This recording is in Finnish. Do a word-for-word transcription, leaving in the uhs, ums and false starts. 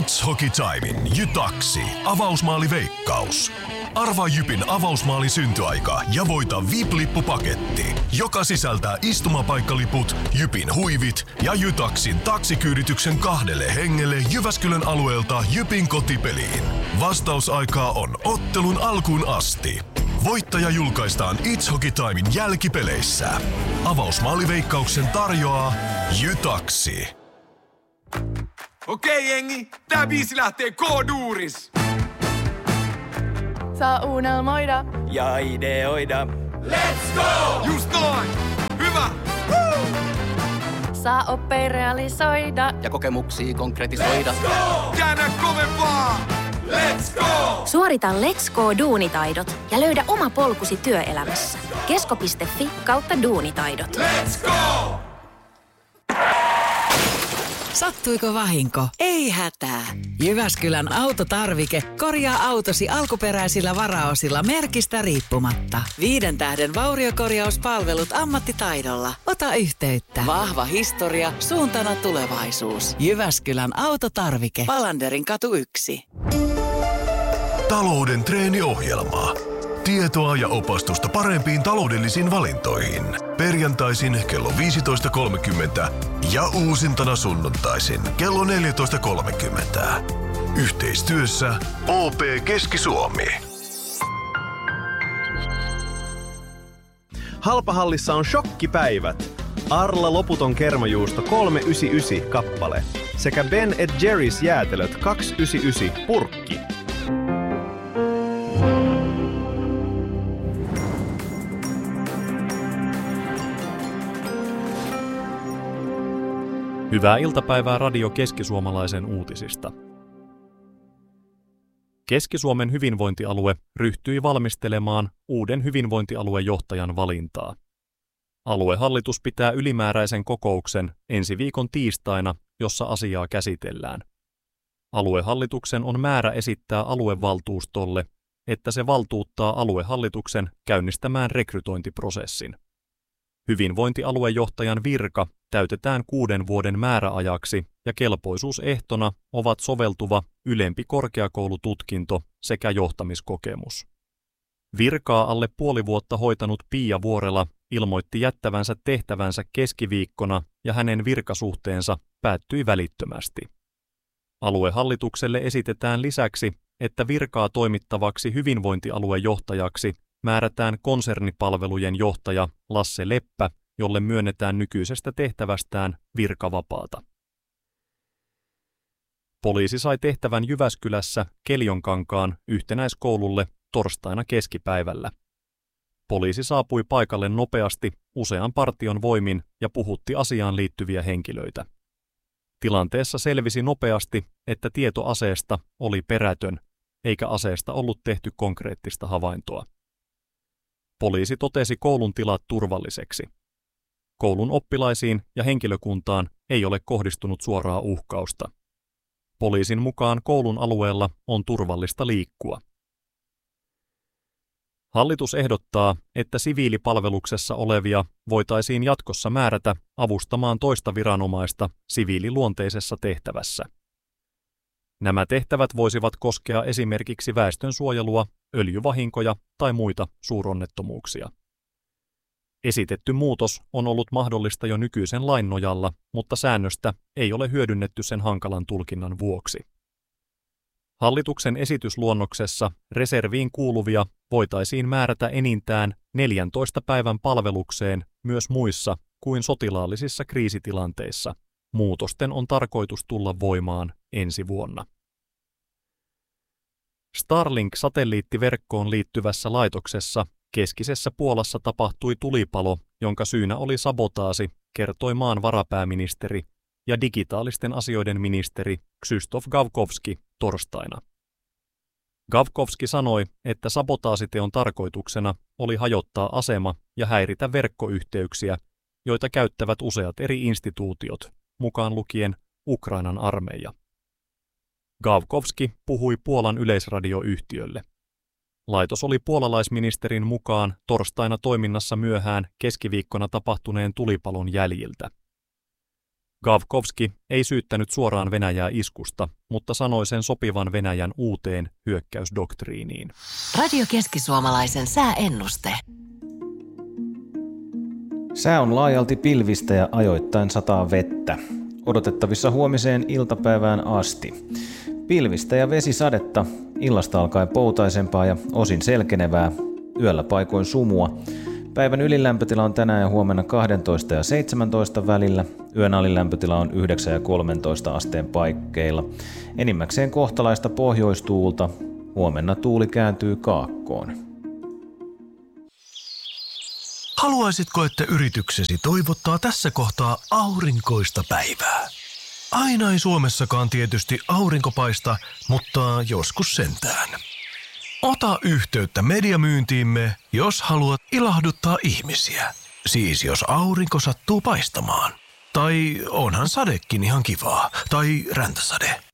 It's Hockey Timein Jytaksi avausmaaliveikkaus. Arvaa Jypin avausmaalin syntyaika ja voita V I P-lippupaketti, joka sisältää istumapaikkaliput, Jypin huivit ja Jytaksin taksikyydityksen kahdelle hengelle Jyväskylän alueelta Jypin kotipeliin. Vastausaikaa on ottelun alkuun asti. Voittaja julkaistaan It's Hockey Timein jälkipeleissä. Avausmaaliveikkauksen tarjoaa Jytaksi. Okei jengi, tää biisi lähtee K-duuris. Saa unelmoida ja ideoida. Let's go! Just noin! Hyvä! Woo! Saa oppia realisoida ja kokemuksia konkretisoida. Let's go! Käännä kovempaa! Let's go! Suorita Let's Go-duunitaidot ja löydä oma polkusi työelämässä. kesko piste fi kautta duunitaidot. Let's go! Sattuiko vahinko? Ei hätää. Jyväskylän autotarvike korjaa autosi alkuperäisillä varaosilla merkistä riippumatta. Viiden tähden vauriokorjauspalvelut ammattitaidolla. Ota yhteyttä. Vahva historia, suuntana tulevaisuus. Jyväskylän autotarvike. Palanderin katu yksi. Talouden treeniohjelma. Tietoa ja opastusta parempiin taloudellisiin valintoihin. Perjantaisin kello viisitoista kolmekymmentä ja uusintana sunnuntaisin kello neljätoista kolmekymmentä. Yhteistyössä O P Keski-Suomi. Halpahallissa on shokkipäivät. Arla loputon kermajuusto kolme yhdeksänkymmentäyhdeksän kappale sekä Ben and Jerry's jäätelöt kaksi yhdeksänkymmentäyhdeksän purkki. Hyvää iltapäivää Radio Keski-Suomalaisen uutisista. Keski-Suomen hyvinvointialue ryhtyi valmistelemaan uuden hyvinvointialuejohtajan valintaa. Aluehallitus pitää ylimääräisen kokouksen ensi viikon tiistaina, jossa asiaa käsitellään. Aluehallituksen on määrä esittää aluevaltuustolle, että se valtuuttaa aluehallituksen käynnistämään rekrytointiprosessin. Hyvinvointialuejohtajan virka täytetään kuuden vuoden määräajaksi ja kelpoisuusehtona ovat soveltuva ylempi korkeakoulututkinto sekä johtamiskokemus. Virkaa alle puoli vuotta hoitanut Pia Vuorela ilmoitti jättävänsä tehtävänsä keskiviikkona ja hänen virkasuhteensa päättyi välittömästi. Aluehallitukselle esitetään lisäksi, että virkaa toimittavaksi hyvinvointialuejohtajaksi määrätään konsernipalvelujen johtaja Lasse Leppä, jolle myönnetään nykyisestä tehtävästään virkavapaata. Poliisi sai tehtävän Jyväskylässä Keljonkankaan yhtenäiskoululle torstaina keskipäivällä. Poliisi saapui paikalle nopeasti usean partion voimin ja puhutti asiaan liittyviä henkilöitä. Tilanteessa selvisi nopeasti, että tieto aseesta oli perätön, eikä aseesta ollut tehty konkreettista havaintoa. Poliisi totesi koulun tilat turvalliseksi. Koulun oppilaisiin ja henkilökuntaan ei ole kohdistunut suoraa uhkausta. Poliisin mukaan koulun alueella on turvallista liikkua. Hallitus ehdottaa, että siviilipalveluksessa olevia voitaisiin jatkossa määrätä avustamaan toista viranomaista siviililuonteisessa tehtävässä. Nämä tehtävät voisivat koskea esimerkiksi väestönsuojelua, öljyvahinkoja tai muita suuronnettomuuksia. Esitetty muutos on ollut mahdollista jo nykyisen lain nojalla, mutta säännöstä ei ole hyödynnetty sen hankalan tulkinnan vuoksi. Hallituksen esitysluonnoksessa reserviin kuuluvia voitaisiin määrätä enintään neljäntoista päivän palvelukseen myös muissa kuin sotilaallisissa kriisitilanteissa. Muutosten on tarkoitus tulla voimaan ensi vuonna. Starlink-satelliittiverkkoon liittyvässä laitoksessa keskisessä Puolassa tapahtui tulipalo, jonka syynä oli sabotaasi, kertoi maan varapääministeri ja digitaalisten asioiden ministeri Krzysztof Gawkowski torstaina. Gawkowski sanoi, että sabotaasiteon tarkoituksena oli hajottaa asema ja häiritä verkkoyhteyksiä, joita käyttävät useat eri instituutiot, mukaan lukien Ukrainan armeija. Gawkowski puhui Puolan yleisradioyhtiölle. Laitos oli puolalaisministerin mukaan torstaina toiminnassa myöhään keskiviikkona tapahtuneen tulipalon jäljiltä. Gavkovski ei syyttänyt suoraan Venäjää iskusta, mutta sanoi sen sopivan Venäjän uuteen hyökkäysdoktriiniin. Radio Keski-Suomalaisen sääennuste. Sää on laajalti pilvistä ja ajoittain sataa vettä. Odotettavissa huomiseen iltapäivään asti. Pilvistä ja vesisadetta, illasta alkaen poutaisempaa ja osin selkenevää, yöllä paikoin sumua. Päivän ylilämpötila on tänään ja huomenna kaksitoista ja seitsemäntoista välillä. Yön alilämpötila on yhdeksän ja kolmetoista asteen paikkeilla. Enimmäkseen kohtalaista pohjoistuulta. Huomenna tuuli kääntyy kaakkoon. Haluaisitko, että yrityksesi toivottaa tässä kohtaa aurinkoista päivää? Aina ei Suomessakaan tietysti aurinko paista, mutta joskus sentään. Ota yhteyttä mediamyyntiimme, jos haluat ilahduttaa ihmisiä. Siis jos aurinko sattuu paistamaan. Tai onhan sadekin ihan kivaa. Tai räntäsade.